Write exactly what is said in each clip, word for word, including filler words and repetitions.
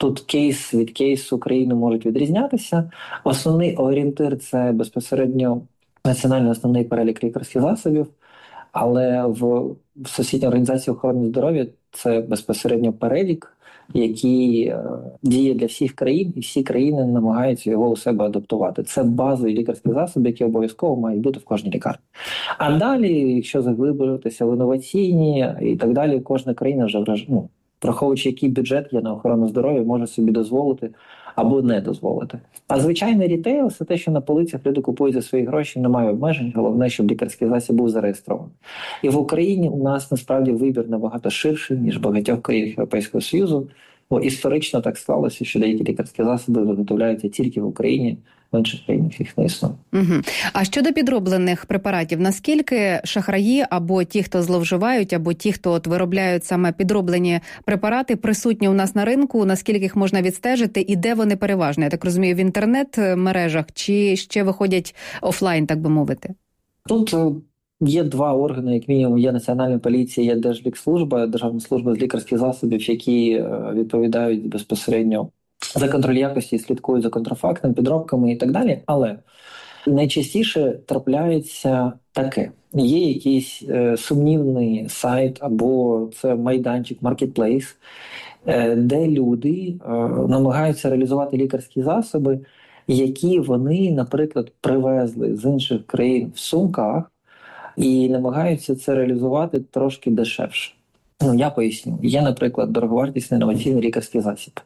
Тут кейс від кейсу країни можуть відрізнятися. Основний орієнтир – це безпосередньо національний основний перелік лікарських засобів, але в Всесвітній організації охорони здоров'я це безпосередньо перелік, який е, діє для всіх країн, і всі країни намагаються його у себе адаптувати. Це базові лікарські засоби, які обов'язково мають бути в кожній лікарні. А далі, якщо заглиблюватися в інноваційні і так далі, кожна країна вже, ну, враховуючи, який бюджет є на охорону здоров'я, може собі дозволити або не дозволити. А звичайний рітейл – це те, що на полицях люди купують за свої гроші, немає обмежень, головне, щоб лікарський засіб був зареєстрований. І в Україні у нас насправді вибір набагато ширший, ніж в багатьох країнах Європейського Союзу. Бо історично так склалося, що деякі лікарські засоби виготовляються тільки в Україні, в інших країнах їх не існує. Угу. А щодо підроблених препаратів, наскільки шахраї або ті, хто зловживають, або ті, хто от виробляють саме підроблені препарати, присутні у нас на ринку, наскільки їх можна відстежити і де вони переважно? Я так розумію, в інтернет-мережах чи ще виходять офлайн, так би мовити? Тут є два органи, як мінімум, є Національна поліція, є Держлікслужба, Державна служба з лікарських засобів, які відповідають безпосередньо за контроль якості, слідкують за контрафактом, підробками і так далі. Але найчастіше трапляється таке. Є якийсь е, сумнівний сайт або це майданчик, маркетплейс, е, де люди е, намагаються реалізувати лікарські засоби, які вони, наприклад, привезли з інших країн в сумках, і намагаються це реалізувати трошки дешевше. Ну, я поясню. Є, наприклад, дороговартісний інноваційний лікарський засіб.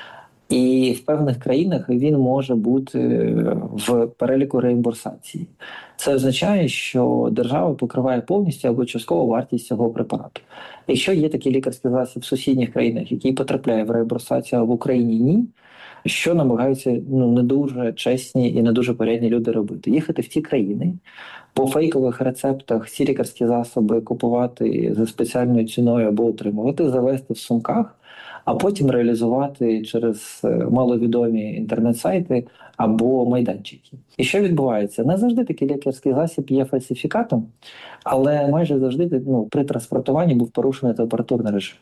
І в певних країнах він може бути в переліку реімбурсації. Це означає, що держава покриває повністю або частково вартість цього препарату. Якщо є такий лікарський засіб в сусідніх країнах, який потрапляє в реімбурсацію, а в Україні ні, що намагаються ну, не дуже чесні і не дуже порядні люди робити? Їхати в ті країни, по фейкових рецептах ці лікарські засоби купувати за спеціальною ціною або отримувати, завести в сумках, а потім реалізувати через маловідомі інтернет-сайти або майданчики. І що відбувається? Не завжди такий лікарський засіб є фальсифікатом, але майже завжди ну, при транспортуванні був порушений температурний режим.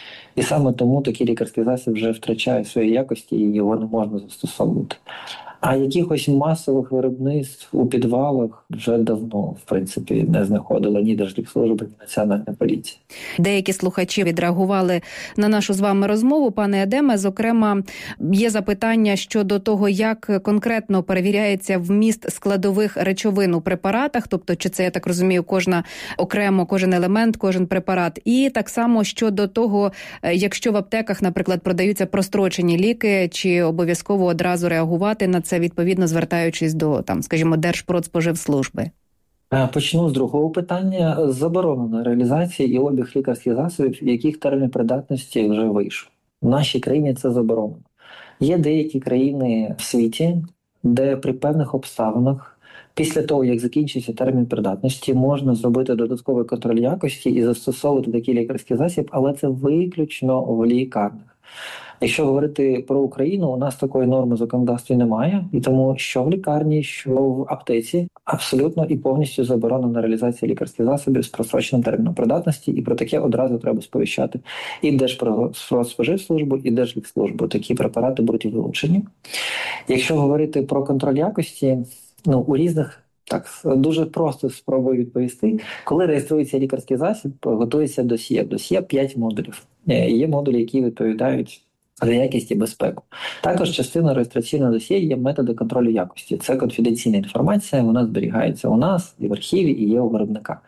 І саме тому такий лікарський засіб вже втрачає свої якості і його не можна застосовувати. А якихось масових виробництв у підвалах вже давно, в принципі, не знаходила ні Держлікслужба, ні Національна поліція. Деякі слухачі відреагували на нашу з вами розмову. Пане Едеме, зокрема, є запитання щодо того, як конкретно перевіряється вміст складових речовин у препаратах, тобто, чи це, я так розумію, кожна окремо, кожен елемент, кожен препарат. І так само щодо того, якщо в аптеках, наприклад, продаються прострочені ліки, чи обов'язково одразу реагувати на це, відповідно звертаючись до, там, скажімо, Держпродспоживслужби? Почну з другого питання. Заборонена реалізація і обіг лікарських засобів, яких термін придатності вже вийшов. В нашій країні це заборонено. Є деякі країни в світі, де при певних обставинах після того, як закінчиться термін придатності, можна зробити додатковий контроль якості і застосовувати такий лікарський засіб, але це виключно в лікарнях. Якщо говорити про Україну, у нас такої норми в законодавстві немає, і тому що в лікарні, що в аптеці абсолютно і повністю заборонена реалізація лікарських засобів з простроченим терміном придатності, і про таке одразу треба сповіщати і Держпродспоживслужбу, і Держлікслужбу. Такі препарати будуть вилучені. Якщо говорити про контроль якості, ну, у різних, так, дуже просто спробую відповісти. Коли реєструється лікарський засіб, готується досьє. Досьє п'ять модулів. Є модулі, які відповідають за якість і безпеку. Також частина реєстраційного досьє є методи контролю якості. Це конфіденційна інформація, вона зберігається у нас, і в архіві, і є у виробника.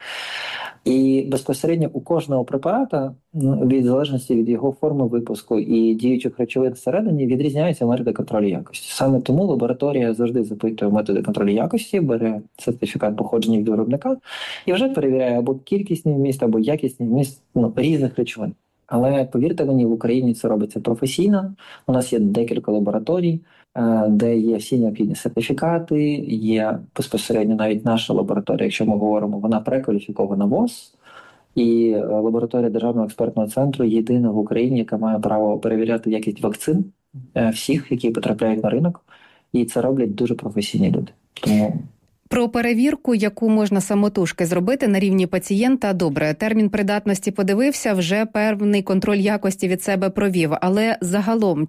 І безпосередньо у кожного препарата, від залежності від його форми випуску і діючих речовин всередині, відрізняються методи контролю якості. Саме тому лабораторія завжди запитує методи контролю якості, бере сертифікат походження від виробника і вже перевіряє або кількісний вміст, або якісний вміст ну, різних речовин. Але, повірте мені, в Україні це робиться професійно. У нас є декілька лабораторій, де є всі необхідні сертифікати, є безпосередньо навіть наша лабораторія, якщо ми говоримо, вона прекваліфікована ВОЗ. І лабораторія Державного експертного центру єдина в Україні, яка має право перевіряти якість вакцин всіх, які потрапляють на ринок. І це роблять дуже професійні люди. Тому... Про перевірку, яку можна самотужки зробити на рівні пацієнта, добре, термін придатності подивився, вже певний контроль якості від себе провів. Але загалом,